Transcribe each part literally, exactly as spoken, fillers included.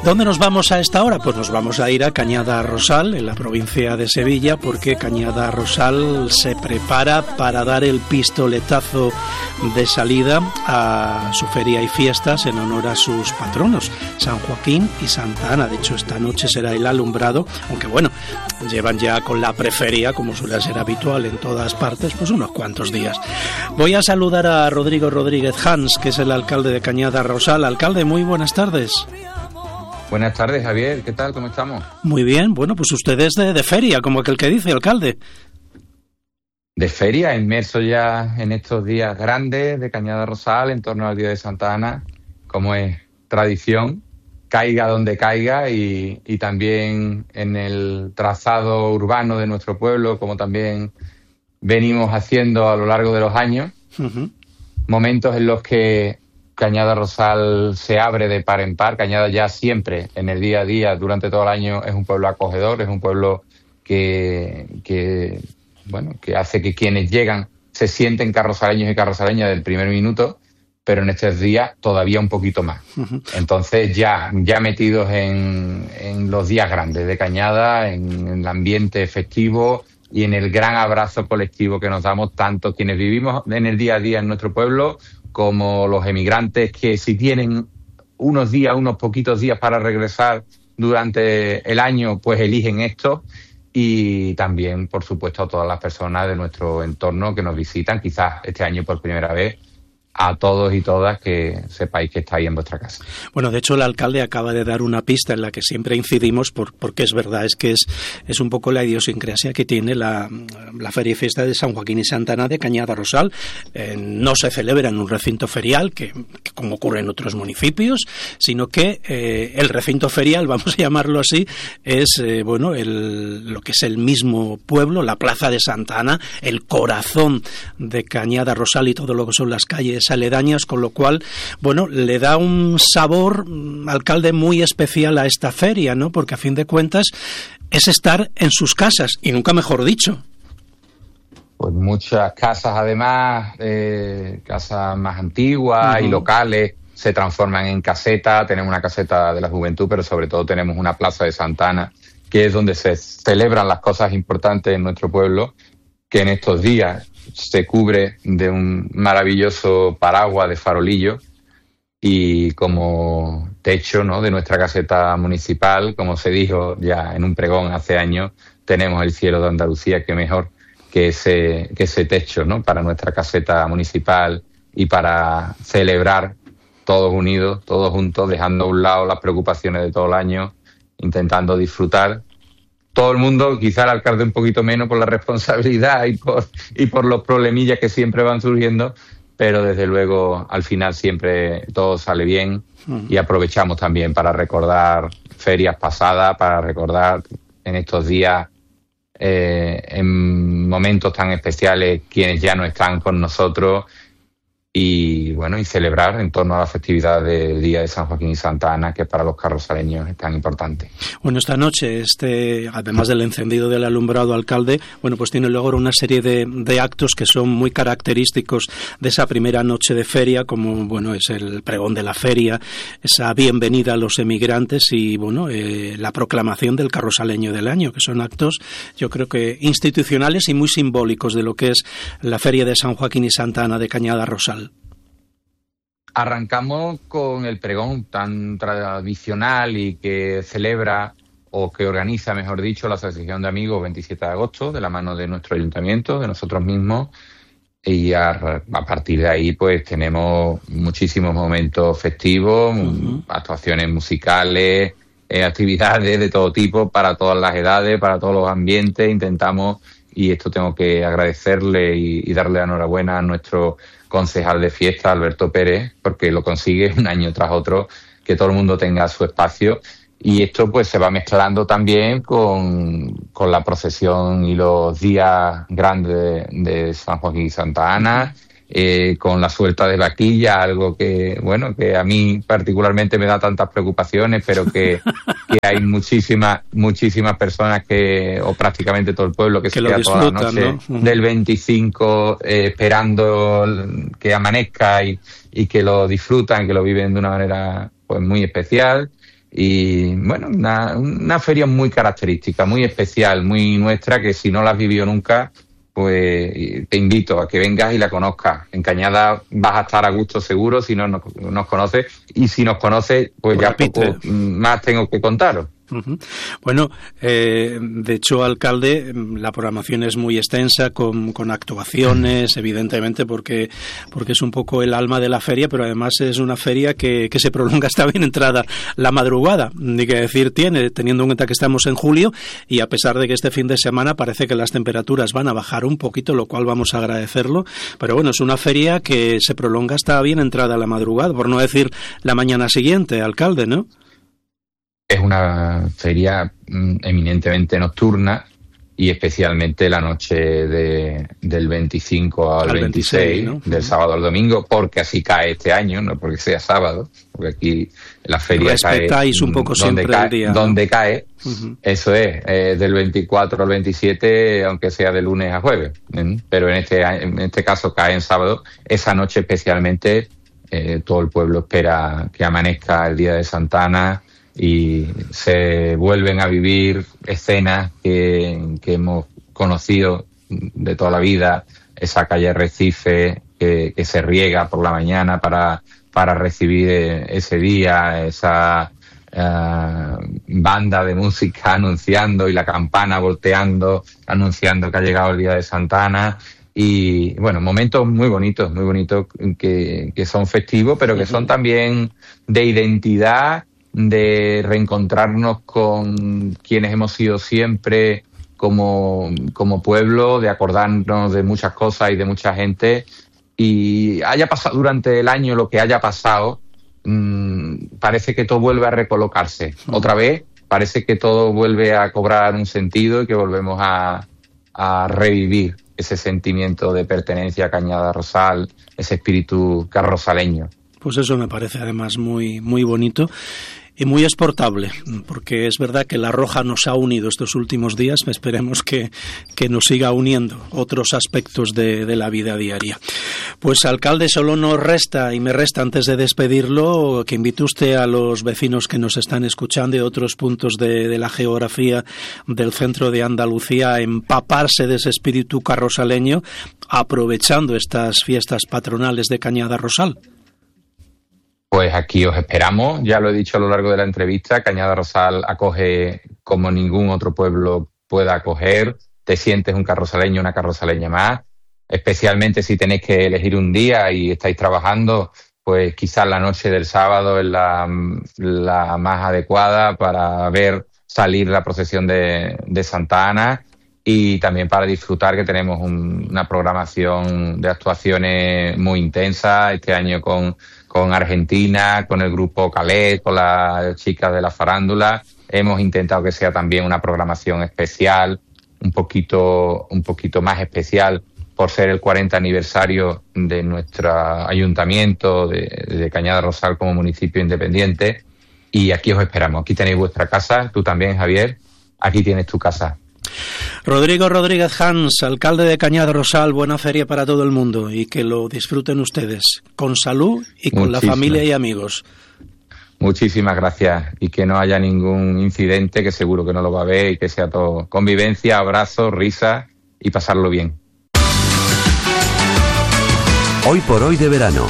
¿Dónde nos vamos a esta hora? Pues nos vamos a ir a Cañada Rosal, en la provincia de Sevilla, porque Cañada Rosal se prepara para dar el pistoletazo de salida a su feria y fiestas en honor a sus patronos, San Joaquín y Santa Ana. De hecho, esta noche será el alumbrado, aunque bueno, llevan ya con la preferia, como suele ser habitual en todas partes, pues unos cuantos días. Voy a saludar a Rodrigo Rodríguez Hans, que es el alcalde de Cañada Rosal. Alcalde, muy buenas tardes. Buenas tardes, Javier. ¿Qué tal? ¿Cómo estamos? Muy bien. Bueno, pues usted es de, de feria, como aquel que dice, alcalde. De feria, inmerso ya en estos días grandes de Cañada Rosal, en torno al Día de Santa Ana, como es tradición, caiga donde caiga, y, y también en el trazado urbano de nuestro pueblo, como también venimos haciendo a lo largo de los años. Uh-huh. Momentos en los que Cañada Rosal se abre de par en par. Cañada ya siempre, en el día a día, durante todo el año, es un pueblo acogedor, es un pueblo que, que, bueno, que hace que quienes llegan se sienten carrosaleños y carrosaleñas del primer minuto, pero en estos días todavía un poquito más. Uh-huh. Entonces ya, ya metidos en, en los días grandes de Cañada, en, en el ambiente festivo y en el gran abrazo colectivo que nos damos tanto quienes vivimos en el día a día en nuestro pueblo, como los emigrantes que si tienen unos días, unos poquitos días para regresar durante el año, pues eligen esto. Y también, por supuesto, a todas las personas de nuestro entorno que nos visitan, quizás este año por primera vez. A todos y todas que sepáis que estáis en vuestra casa. Bueno, de hecho el alcalde acaba de dar una pista en la que siempre incidimos, por, porque es verdad, es que es, es un poco la idiosincrasia que tiene la, la Feria y Fiesta de San Joaquín y Santa Ana de Cañada Rosal. Eh, no se celebra en un recinto ferial, que, que como ocurre en otros municipios, sino que eh, el recinto ferial, vamos a llamarlo así, es eh, bueno el, lo que es el mismo pueblo, la plaza de Santa Ana, el corazón de Cañada Rosal y todo lo que son las calles aledañas, con lo cual, bueno, le da un sabor, alcalde, muy especial a esta feria, ¿no? Porque a fin de cuentas es estar en sus casas, y nunca mejor dicho. Pues muchas casas, además, eh, casas más antiguas uh-huh. y locales, se transforman en caseta. Tenemos una caseta de la juventud, pero sobre todo tenemos una plaza de Santa Ana, que es donde se celebran las cosas importantes en nuestro pueblo, que en estos días se cubre de un maravilloso paraguas de farolillo y como techo, ¿no?, de nuestra caseta municipal, como se dijo ya en un pregón hace años, tenemos el cielo de Andalucía, que mejor que ese, que ese techo, ¿no?, para nuestra caseta municipal y para celebrar todos unidos, todos juntos, dejando a un lado las preocupaciones de todo el año, intentando disfrutar. Todo el mundo, quizá el alcalde un poquito menos por la responsabilidad y por, y por los problemillas que siempre van surgiendo, pero desde luego al final siempre todo sale bien y aprovechamos también para recordar ferias pasadas, para recordar en estos días, eh, en momentos tan especiales, quienes ya no están con nosotros. Y bueno, y celebrar en torno a la festividad del Día de San Joaquín y Santa Ana, que para los carrosaleños es tan importante. Bueno, esta noche, este, además del encendido del alumbrado, alcalde, bueno, pues tiene luego una serie de, de actos que son muy característicos de esa primera noche de feria, como bueno, es el pregón de la feria, esa bienvenida a los emigrantes y bueno, eh, la proclamación del carrosaleño del año, que son actos, yo creo que institucionales y muy simbólicos de lo que es la feria de San Joaquín y Santa Ana de Cañada Rosal. Arrancamos con el pregón tan tradicional y que celebra, o que organiza, mejor dicho, la Asociación de Amigos veintisiete de agosto, de la mano de nuestro ayuntamiento, de nosotros mismos, y a, a partir de ahí pues tenemos muchísimos momentos festivos, uh-huh. actuaciones musicales, eh, actividades de todo tipo, para todas las edades, para todos los ambientes. Intentamos, y esto tengo que agradecerle y, y darle la enhorabuena a nuestro concejal de fiesta, Alberto Pérez, porque lo consigue un año tras otro, que todo el mundo tenga su espacio. Y esto pues se va mezclando también con, con la procesión y los días grandes de, de San Joaquín y Santa Ana, eh, con la suelta de vaquilla, algo que, bueno, que a mí particularmente me da tantas preocupaciones, pero que, que hay muchísimas, muchísimas personas que, o prácticamente todo el pueblo, que, que se queda toda la noche, ¿no?, del veinticinco eh, esperando que amanezca y, y que lo disfrutan, que lo viven de una manera pues muy especial. Y bueno, una, una feria muy característica, muy especial, muy nuestra, que si no la has vivido nunca, pues te invito a que vengas y la conozcas. En Cañada vas a estar a gusto seguro si no nos, nos conoces, y si nos conoces, pues ya poco más tengo que contaros. Uh-huh. Bueno, eh, de hecho, alcalde, la programación es muy extensa, con, con actuaciones, evidentemente, porque porque es un poco el alma de la feria, pero además es una feria que, que se prolonga hasta bien entrada la madrugada, ni que decir tiene, teniendo en cuenta que estamos en julio, y a pesar de que este fin de semana parece que las temperaturas van a bajar un poquito, lo cual vamos a agradecerlo, pero bueno, es una feria que se prolonga hasta bien entrada la madrugada, por no decir la mañana siguiente, alcalde, ¿no? Es una feria mm, eminentemente nocturna, y especialmente la noche de, del veinticinco al, al veintiséis, ¿no? Del sábado al domingo, porque así cae este año, no porque sea sábado, porque aquí la feria respetáis cae un poco donde siempre cae, el día, ¿no? Donde cae, uh-huh. Eso es, eh, del veinticuatro al veintisiete, aunque sea de lunes a jueves, ¿eh? Pero en este, en este caso cae en sábado. Esa noche especialmente eh, todo el pueblo espera que amanezca el día de Santa Ana, y se vuelven a vivir escenas que, que hemos conocido de toda la vida, esa calle Recife que, que se riega por la mañana para, para recibir ese día, esa uh, banda de música anunciando y la campana volteando, anunciando que ha llegado el día de Santa Ana. Y bueno, momentos muy bonitos, muy bonitos que, que son festivos, pero que son también de identidad, de reencontrarnos con quienes hemos sido siempre como, como pueblo, de acordarnos de muchas cosas y de mucha gente, y haya pasado durante el año lo que haya pasado, mmm, parece que todo vuelve a recolocarse. Otra vez, parece que todo vuelve a cobrar un sentido y que volvemos a, a revivir ese sentimiento de pertenencia a Cañada Rosal, ese espíritu carrosaleño. Pues eso me parece además muy, muy bonito y muy exportable, porque es verdad que la Roja nos ha unido estos últimos días, esperemos que, que nos siga uniendo otros aspectos de, de la vida diaria. Pues alcalde, solo nos resta, y me resta antes de despedirlo, que invite usted a los vecinos que nos están escuchando de otros puntos de, de la geografía del centro de Andalucía a empaparse de ese espíritu carrosaleño, aprovechando estas fiestas patronales de Cañada Rosal. Pues aquí os esperamos, ya lo he dicho a lo largo de la entrevista, Cañada Rosal acoge como ningún otro pueblo pueda acoger, te sientes un carrosaleño, una carrosaleña más, especialmente si tenéis que elegir un día y estáis trabajando, pues quizás la noche del sábado es la, la más adecuada para ver salir la procesión de, de Santa Ana, y también para disfrutar que tenemos un, una programación de actuaciones muy intensa este año con... con Argentina, con el grupo Calais, con las chicas de la farándula. Hemos intentado que sea también una programación especial, un poquito, un poquito más especial por ser el cuarenta aniversario de nuestro ayuntamiento de, de Cañada Rosal como municipio independiente. Y aquí os esperamos. Aquí tenéis vuestra casa, tú también, Javier. Aquí tienes tu casa. Rodrigo Rodríguez Hans, alcalde de Cañada Rosal, buena feria para todo el mundo y que lo disfruten ustedes con salud y con Muchísimas. La familia y amigos. Muchísimas gracias, y que no haya ningún incidente, que seguro que no lo va a haber, y que sea todo convivencia, abrazos, risas y pasarlo bien. Hoy por hoy de verano.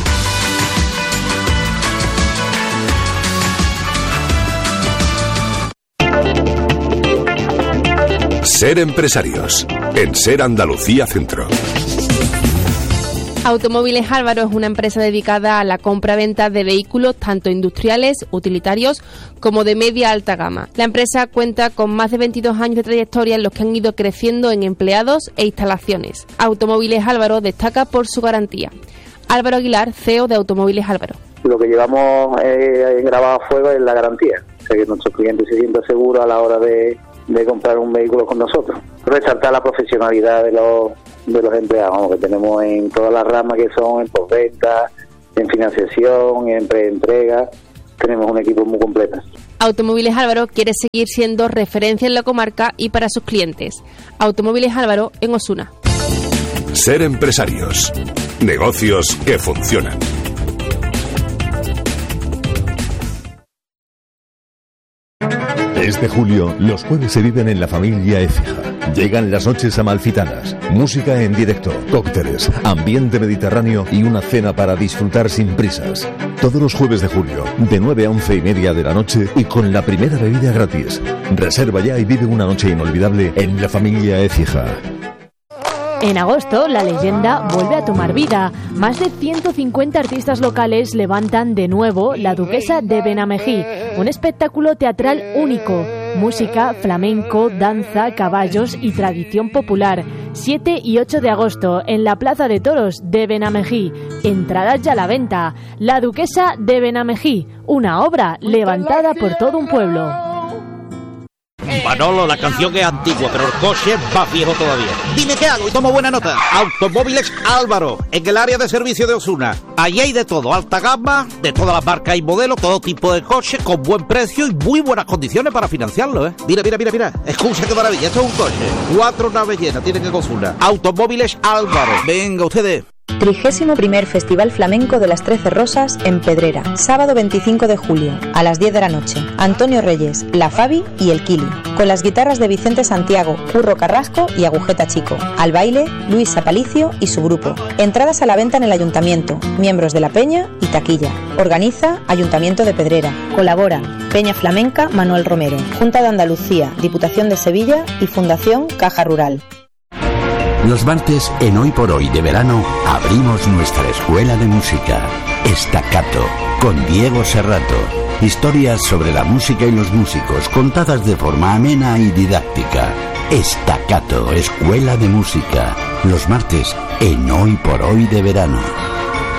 Ser empresarios, en Ser Andalucía Centro. Automóviles Álvaro es una empresa dedicada a la compra-venta de vehículos tanto industriales, utilitarios, como de media alta gama. La empresa cuenta con más de veintidós años de trayectoria en los que han ido creciendo en empleados e instalaciones. Automóviles Álvaro destaca por su garantía. Álvaro Aguilar, C E O de Automóviles Álvaro. Lo que llevamos eh, grabado a fuego es la garantía, o sea que nuestros clientes se sientan seguros a la hora de, de comprar un vehículo con nosotros. Resaltar la profesionalidad de los de los empleados que tenemos en todas las ramas, que son en postventa, en financiación, en preentrega. Tenemos un equipo muy completo. Automóviles Álvaro quiere seguir siendo referencia en la comarca y para sus clientes. Automóviles Álvaro en Osuna. Ser empresarios. Negocios que funcionan. Mes de julio, los jueves se viven en la familia Écija. Llegan las noches amalfitanas, música en directo, cócteles, ambiente mediterráneo y una cena para disfrutar sin prisas. Todos los jueves de julio, de nueve a once y media de la noche y con la primera bebida gratis. Reserva ya y vive una noche inolvidable en la familia Écija. En agosto, la leyenda vuelve a tomar vida. Más de ciento cincuenta artistas locales levantan de nuevo La Duquesa de Benamejí, un espectáculo teatral único. Música, flamenco, danza, caballos y tradición popular. siete y ocho de agosto, en la Plaza de Toros de Benamejí. Entradas ya a la venta. La Duquesa de Benamejí, una obra levantada por todo un pueblo. Manolo, la canción es antigua, pero el coche es más viejo todavía. Dime qué hago y tomo buena nota. Automóviles Álvaro, en el área de servicio de Osuna. Allí hay de todo, alta gama, de todas las marcas y modelos, todo tipo de coches, con buen precio y muy buenas condiciones para financiarlo, ¿eh? Mira, mira, mira, mira. Escucha qué maravilla, esto es un coche. Cuatro naves llenas, tienen que Osuna. Automóviles Álvaro. Venga, ustedes. Trigésimo primer Festival Flamenco de las Trece Rosas en Pedrera, sábado veinticinco de julio, a las diez de la noche. Antonio Reyes, La Fabi y El Kili, con las guitarras de Vicente Santiago, Curro Carrasco y Agujeta Chico. Al baile, Luis Apalicio y su grupo. Entradas a la venta en el Ayuntamiento, miembros de la Peña y taquilla. Organiza Ayuntamiento de Pedrera. Colabora Peña Flamenca Manuel Romero, Junta de Andalucía, Diputación de Sevilla y Fundación Caja Rural. Los martes, en Hoy por Hoy de verano, abrimos nuestra escuela de música, Staccato, con Diego Serrato. Historias sobre la música y los músicos, contadas de forma amena y didáctica. Staccato, escuela de música. Los martes, en Hoy por Hoy de verano.